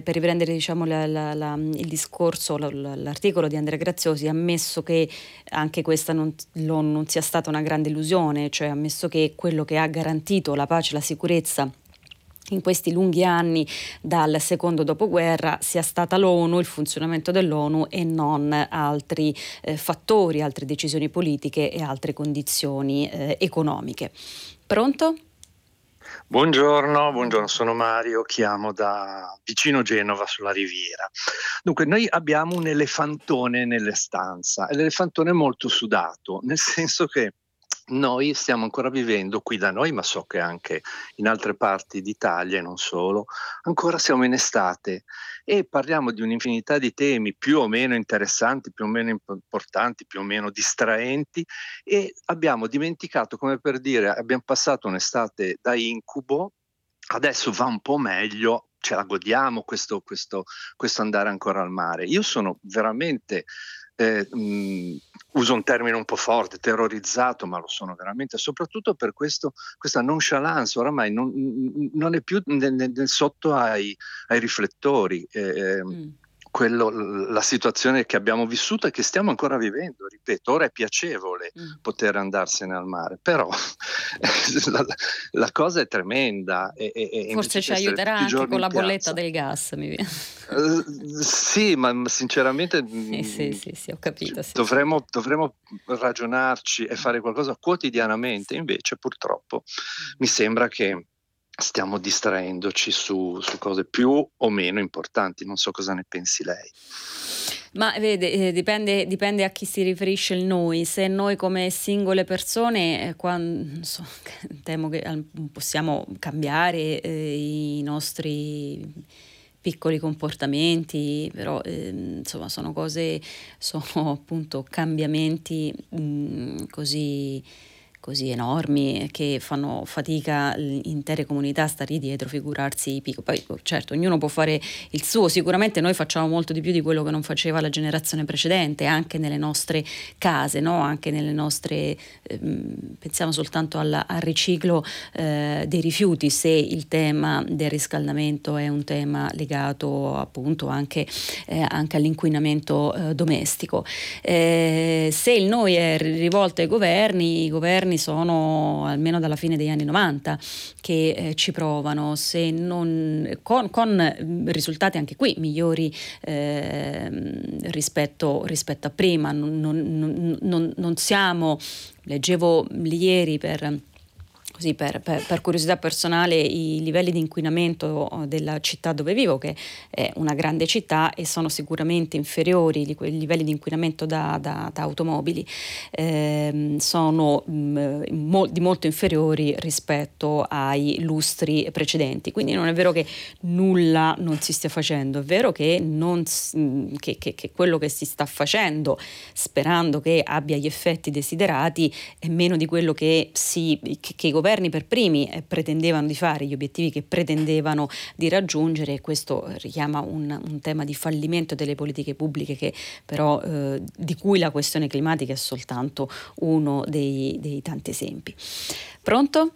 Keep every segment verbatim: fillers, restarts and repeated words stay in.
per riprendere diciamo la, la, la, il discorso, l'articolo di Andrea Graziosi, ammesso che anche questa non, non sia stata una grande illusione, cioè ammesso che quello che ha garantito la pace e la sicurezza in questi lunghi anni dal secondo dopoguerra sia stata l'ONU, il funzionamento dell'ONU e non altri eh, fattori, altre decisioni politiche e altre condizioni eh, economiche. Pronto? Buongiorno, buongiorno, sono Mario, chiamo da vicino Genova sulla Riviera. Dunque, noi abbiamo un elefantone nelle stanze, l'elefantone è molto sudato, nel senso che noi stiamo ancora vivendo qui da noi, ma so che anche in altre parti d'Italia e non solo, ancora siamo in estate e parliamo di un'infinità di temi più o meno interessanti, più o meno importanti, più o meno distraenti e abbiamo dimenticato, come per dire, abbiamo passato un'estate da incubo, adesso va un po' meglio, ce la godiamo questo, questo, questo andare ancora al mare. Io sono veramente... Eh, mh, uso un termine un po' forte, terrorizzato, ma lo sono veramente, soprattutto per questo, questa nonchalance, oramai non, non è più nel, nel sotto ai, ai riflettori. Eh, mm. Quello, la situazione che abbiamo vissuto e che stiamo ancora vivendo, ripeto, ora è piacevole mm. poter andarsene al mare, però la, la cosa è tremenda. E, e forse ci aiuterà anche con la bolletta del gas, mi viene. Uh, sì, ma sinceramente sì, sì, sì, sì, ho capito. Sì, dovremmo, sì. dovremmo ragionarci e fare qualcosa quotidianamente, invece purtroppo mi sembra che stiamo distraendoci su, su cose più o meno importanti. Non so cosa ne pensi lei. Ma vede, eh, dipende, dipende a chi si riferisce il noi. Se noi come singole persone, eh, quando, so, temo che eh, possiamo cambiare eh, i nostri piccoli comportamenti, però eh, insomma sono cose, sono appunto cambiamenti mh, così così enormi che fanno fatica intere comunità a stare dietro, figurarsi i piccoli. Poi certo, ognuno può fare il suo, sicuramente noi facciamo molto di più di quello che non faceva la generazione precedente, anche nelle nostre case, no? Anche nelle nostre, ehm, pensiamo soltanto alla, al riciclo eh, dei rifiuti, se il tema del riscaldamento è un tema legato appunto anche, eh, anche all'inquinamento eh, domestico. Eh, se il noi è rivolto ai governi, i governi sono almeno dalla fine degli anni novanta che eh, ci provano, se non con, con risultati anche qui migliori eh, rispetto, rispetto a prima. Non, non, non, non siamo, leggevo ieri per così per, per, per curiosità personale i livelli di inquinamento della città dove vivo, che è una grande città, e sono sicuramente inferiori i livelli di inquinamento da, da, da automobili, eh, sono mh, mo, di molto inferiori rispetto ai lustri precedenti. Quindi non è vero che nulla non si stia facendo, è vero che, non, che, che, che quello che si sta facendo, sperando che abbia gli effetti desiderati, è meno di quello che, si, che, che i governi per primi eh, pretendevano di fare, gli obiettivi che pretendevano di raggiungere, e questo richiama un, un tema di fallimento delle politiche pubbliche che però eh, di cui la questione climatica è soltanto uno dei, dei tanti esempi. Pronto?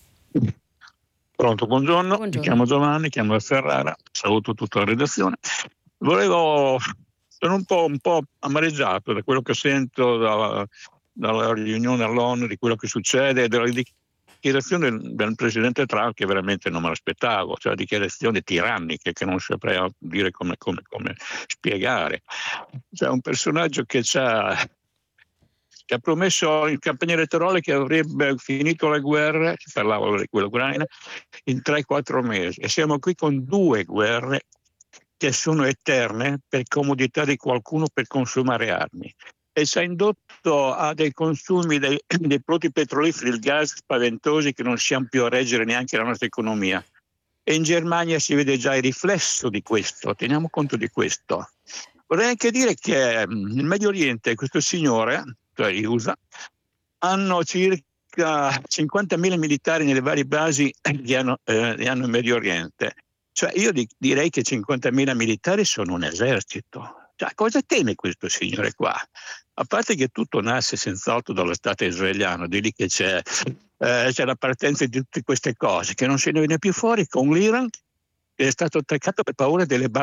Pronto, buongiorno. buongiorno, mi chiamo Giovanni, chiamo da Ferrara, saluto tutta la redazione. Volevo, sono un po', un po' amareggiato da quello che sento da, dalla riunione all'ONU, di quello che succede, della dichiarazione del, del presidente Trump, che veramente non me l'aspettavo, cioè dichiarazioni tiranniche che non saprei dire come, come, come spiegare. Cioè un personaggio che c'ha che ha promesso in campagna elettorale che avrebbe finito le guerre, si parlava di quella ucraina, in tre quattro mesi. E siamo qui con due guerre che sono eterne per comodità di qualcuno per consumare armi. E ci ha indotto a dei consumi dei, dei prodotti petroliferi, il gas spaventosi che non siamo più a reggere neanche la nostra economia. E in Germania si vede già il riflesso di questo, teniamo conto di questo. Vorrei anche dire che nel Medio Oriente questo signore, cioè gli U S A, hanno circa cinquantamila militari nelle varie basi che hanno, eh, che hanno in Medio Oriente. Cioè io di, direi che cinquantamila militari sono un esercito. Cioè, cosa teme questo signore qua? A parte che tutto nasce senz'altro dallo Stato israeliano, di lì che c'è, eh, c'è la partenza di tutte queste cose, che non se ne viene più fuori con l'Iran, che è stato attaccato per paura delle basi